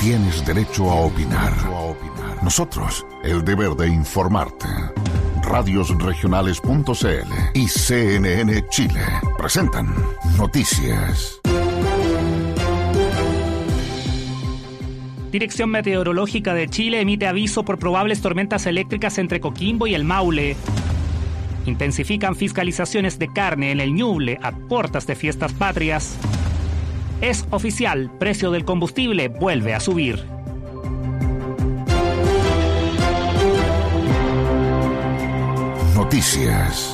Tienes derecho a opinar. Nosotros, el deber de informarte. Radiosregionales.cl y CNN Chile presentan Noticias. Dirección Meteorológica de Chile emite aviso por probables tormentas eléctricas entre Coquimbo y el Maule. Intensifican fiscalizaciones de carne en el Ñuble a puertas de fiestas patrias. Es oficial, precio del combustible vuelve a subir. Noticias.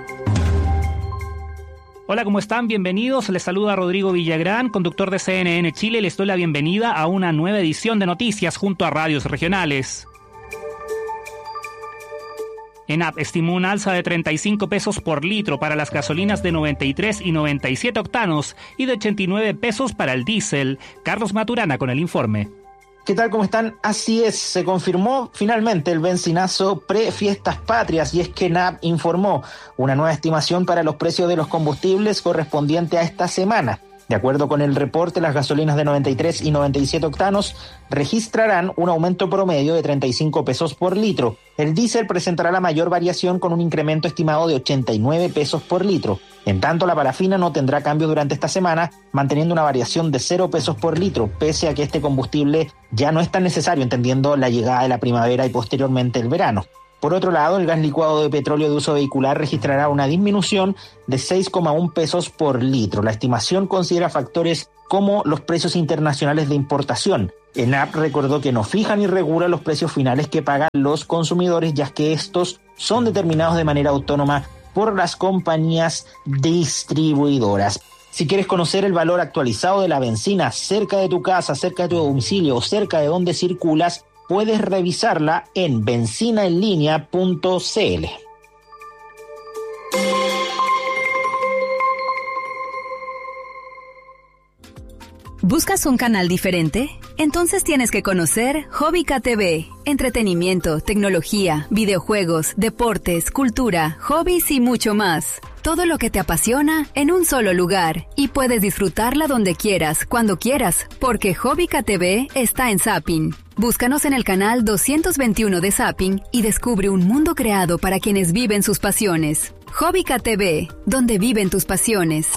Hola, ¿cómo están? Bienvenidos. Les saluda Rodrigo Villagrán, conductor de CNN Chile. Les doy la bienvenida a una nueva edición de Noticias junto a Radios Regionales. ENAP estimó un alza de 35 pesos por litro para las gasolinas de 93 y 97 octanos y de 89 pesos para el diésel. Carlos Maturana con el informe. ¿Qué tal? ¿Cómo están? Así es, se confirmó finalmente el benzinazo pre-fiestas patrias y es que ENAP informó una nueva estimación para los precios de los combustibles correspondiente a esta semana. De acuerdo con el reporte, las gasolinas de 93 y 97 octanos registrarán un aumento promedio de 35 pesos por litro. El diésel presentará la mayor variación con un incremento estimado de 89 pesos por litro. En tanto, la parafina no tendrá cambios durante esta semana, manteniendo una variación de 0 pesos por litro, pese a que este combustible ya no es tan necesario, entendiendo la llegada de la primavera y posteriormente el verano. Por otro lado, el gas licuado de petróleo de uso vehicular registrará una disminución de 6,1 pesos por litro. La estimación considera factores como los precios internacionales de importación. ENAP recordó que no fija ni regula los precios finales que pagan los consumidores, ya que estos son determinados de manera autónoma por las compañías distribuidoras. Si quieres conocer el valor actualizado de la benzina cerca de tu casa, cerca de tu domicilio o cerca de donde circulas, puedes revisarla en benzinaenlinea.cl. ¿Buscas un canal diferente? Entonces tienes que conocer Hobbica TV. Entretenimiento, tecnología, videojuegos, deportes, cultura, hobbies y mucho más. Todo lo que te apasiona en un solo lugar. Y puedes disfrutarla donde quieras, cuando quieras, porque Hobbica TV está en Zapping. Búscanos en el canal 221 de Zapping y descubre un mundo creado para quienes viven sus pasiones. Hobbica TV, donde viven tus pasiones.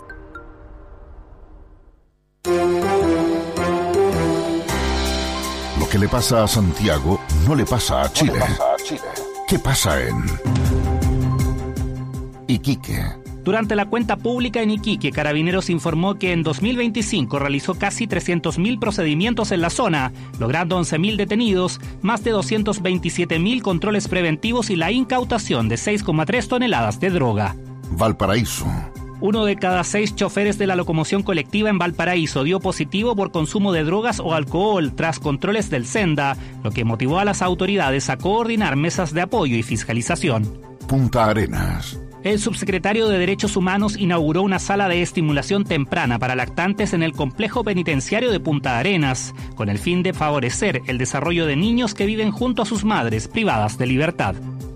Lo que le pasa a Santiago no le pasa a Chile. ¿Qué pasa en Iquique? Durante la cuenta pública en Iquique, Carabineros informó que en 2025 realizó casi 300.000 procedimientos en la zona, logrando 11.000 detenidos, más de 227.000 controles preventivos y la incautación de 6,3 toneladas de droga. Valparaíso. 1 de cada 6 choferes de la locomoción colectiva en Valparaíso dio positivo por consumo de drogas o alcohol tras controles del Senda, lo que motivó a las autoridades a coordinar mesas de apoyo y fiscalización. Punta Arenas. El subsecretario de Derechos Humanos inauguró una sala de estimulación temprana para lactantes en el complejo penitenciario de Punta Arenas, con el fin de favorecer el desarrollo de niños que viven junto a sus madres privadas de libertad.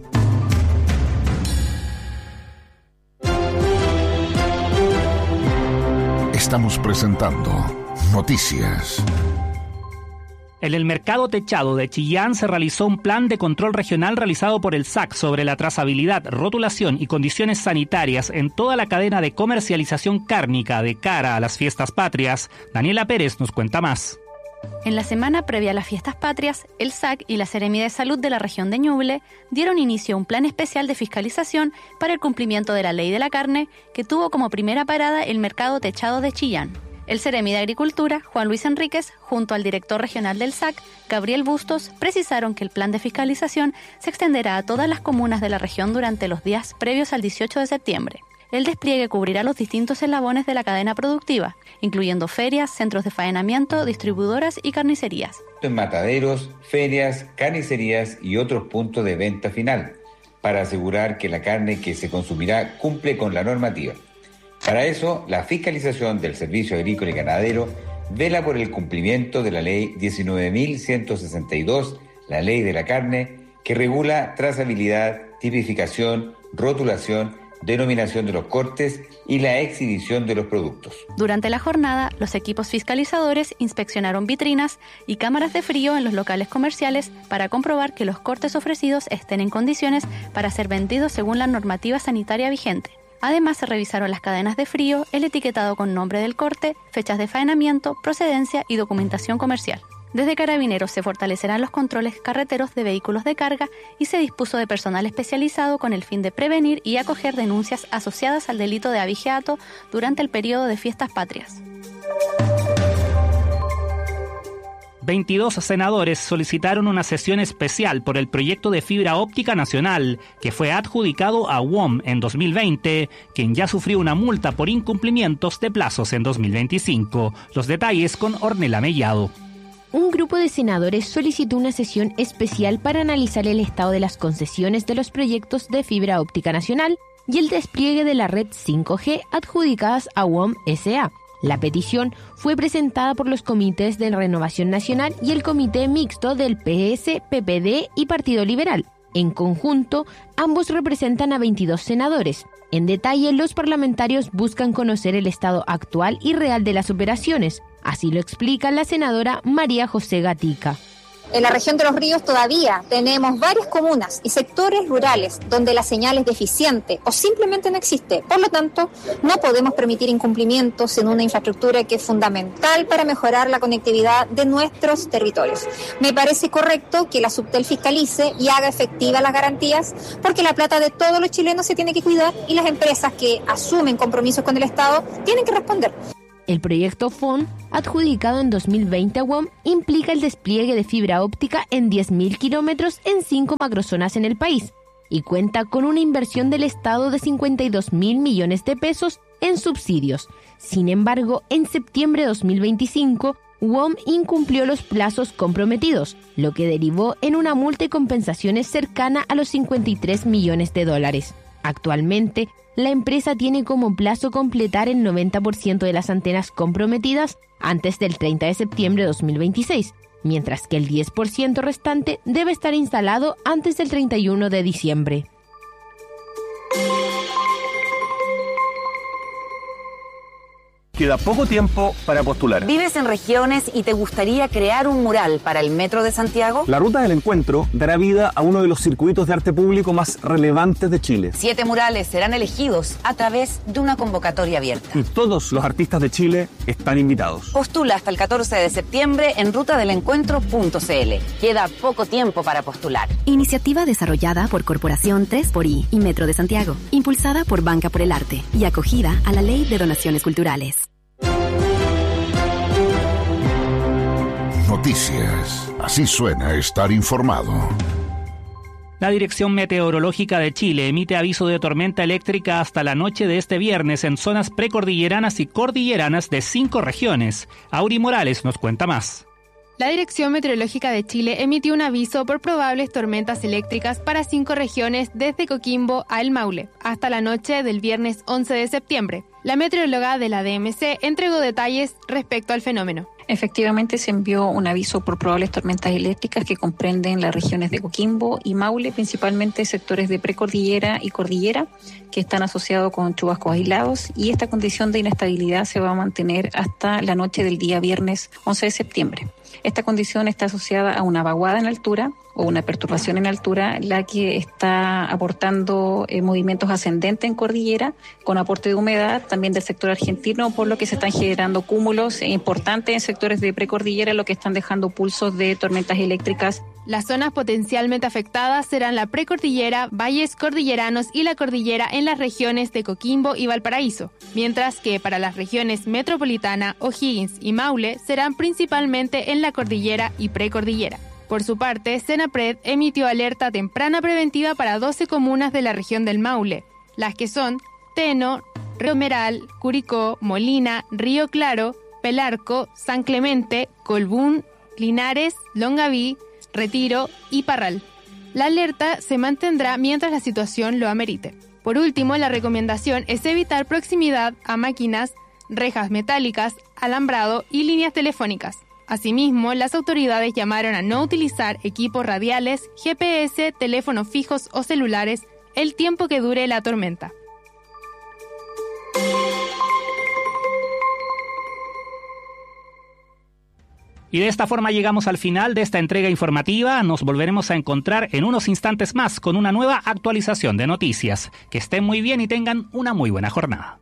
Estamos presentando Noticias. En el mercado techado de Chillán se realizó un plan de control regional realizado por el SAC sobre la trazabilidad, rotulación y condiciones sanitarias en toda la cadena de comercialización cárnica de cara a las fiestas patrias. Daniela Pérez nos cuenta más. En la semana previa a las fiestas patrias, el SAC y la Seremía de Salud de la región de Ñuble dieron inicio a un plan especial de fiscalización para el cumplimiento de la ley de la carne que tuvo como primera parada el mercado techado de Chillán. El Seremi de Agricultura, Juan Luis Enríquez, junto al director regional del SAC, Gabriel Bustos, precisaron que el plan de fiscalización se extenderá a todas las comunas de la región durante los días previos al 18 de septiembre. El despliegue cubrirá los distintos eslabones de la cadena productiva, incluyendo ferias, centros de faenamiento, distribuidoras y carnicerías. En mataderos, ferias, carnicerías y otros puntos de venta final, para asegurar que la carne que se consumirá cumple con la normativa. Para eso, la fiscalización del Servicio Agrícola y Ganadero vela por el cumplimiento de la Ley 19.162, la Ley de la Carne, que regula trazabilidad, tipificación, rotulación denominación de los cortes y la exhibición de los productos. Durante la jornada, los equipos fiscalizadores inspeccionaron vitrinas y cámaras de frío en los locales comerciales para comprobar que los cortes ofrecidos estén en condiciones para ser vendidos según la normativa sanitaria vigente. Además, se revisaron las cadenas de frío, el etiquetado con nombre del corte, fechas de faenamiento, procedencia y documentación comercial. Desde Carabineros se fortalecerán los controles carreteros de vehículos de carga y se dispuso de personal especializado con el fin de prevenir y acoger denuncias asociadas al delito de abigeato durante el periodo de fiestas patrias. 22 senadores solicitaron una sesión especial por el proyecto de fibra óptica nacional que fue adjudicado a WOM en 2020, quien ya sufrió una multa por incumplimientos de plazos en 2025. Los detalles con Ornella Mellado. Un grupo de senadores solicitó una sesión especial para analizar el estado de las concesiones de los proyectos de fibra óptica nacional y el despliegue de la red 5G adjudicadas a WOM S.A. La petición fue presentada por los comités de Renovación Nacional y el comité mixto del PS, PPD y Partido Liberal. En conjunto, ambos representan a 22 senadores. En detalle, los parlamentarios buscan conocer el estado actual y real de las operaciones. Así lo explica la senadora María José Gatica. En la región de Los Ríos todavía tenemos varias comunas y sectores rurales donde la señal es deficiente o simplemente no existe. Por lo tanto, no podemos permitir incumplimientos en una infraestructura que es fundamental para mejorar la conectividad de nuestros territorios. Me parece correcto que la Subtel fiscalice y haga efectivas las garantías, porque la plata de todos los chilenos se tiene que cuidar y las empresas que asumen compromisos con el Estado tienen que responder. El proyecto FON, adjudicado en 2020 a WOM, implica el despliegue de fibra óptica en 10.000 kilómetros en 5 macrozonas en el país y cuenta con una inversión del Estado de 52.000 millones de pesos en subsidios. Sin embargo, en septiembre de 2025, WOM incumplió los plazos comprometidos, lo que derivó en una multa y compensaciones cercana a los 53 millones de dólares. Actualmente, la empresa tiene como plazo completar el 90% de las antenas comprometidas antes del 30 de septiembre de 2026, mientras que el 10% restante debe estar instalado antes del 31 de diciembre. Queda poco tiempo para postular. ¿Vives en regiones y te gustaría crear un mural para el Metro de Santiago? La Ruta del Encuentro dará vida a uno de los circuitos de arte público más relevantes de Chile. 7 murales serán elegidos a través de una convocatoria abierta. Y todos los artistas de Chile están invitados. Postula hasta el 14 de septiembre en rutadelencuentro.cl. Queda poco tiempo para postular. Iniciativa desarrollada por Corporación 3xI y Metro de Santiago, impulsada por Banca por el Arte y acogida a la Ley de Donaciones Culturales. Noticias. Así suena estar informado. La Dirección Meteorológica de Chile emite aviso de tormenta eléctrica hasta la noche de este viernes en zonas precordilleranas y cordilleranas de 5 regiones. Auri Morales nos cuenta más. La Dirección Meteorológica de Chile emitió un aviso por probables tormentas eléctricas para 5 regiones desde Coquimbo a El Maule, hasta la noche del viernes 11 de septiembre. La meteoróloga de la DMC entregó detalles respecto al fenómeno. Efectivamente, se envió un aviso por probables tormentas eléctricas que comprenden las regiones de Coquimbo y Maule, principalmente sectores de precordillera y cordillera, que están asociados con chubascos aislados, y esta condición de inestabilidad se va a mantener hasta la noche del día viernes 11 de septiembre. Esta condición está asociada a una vaguada en altura o una perturbación en altura, la que está aportando movimientos ascendentes en cordillera, con aporte de humedad también del sector argentino, por lo que se están generando cúmulos importantes en sectores de precordillera, lo que están dejando pulsos de tormentas eléctricas. Las zonas potencialmente afectadas serán la precordillera, valles cordilleranos y la cordillera en las regiones de Coquimbo y Valparaíso, mientras que para las regiones metropolitana, O'Higgins y Maule serán principalmente en la cordillera y precordillera. Por su parte, Senapred emitió alerta temprana preventiva para 12 comunas de la región del Maule, las que son Teno, Río Meral, Curicó, Molina, Río Claro, Pelarco, San Clemente, Colbún, Linares, Longaví, Retiro y Parral. La alerta se mantendrá mientras la situación lo amerite. Por último, la recomendación es evitar proximidad a máquinas, rejas metálicas, alambrado y líneas telefónicas. Asimismo, las autoridades llamaron a no utilizar equipos radiales, GPS, teléfonos fijos o celulares el tiempo que dure la tormenta. Y de esta forma llegamos al final de esta entrega informativa. Nos volveremos a encontrar en unos instantes más con una nueva actualización de noticias. Que estén muy bien y tengan una muy buena jornada.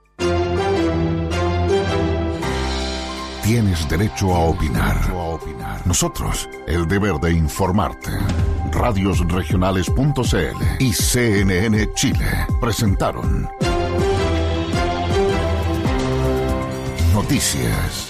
Tienes derecho a opinar. Nosotros, el deber de informarte. Radiosregionales.cl y CNN Chile presentaron Noticias.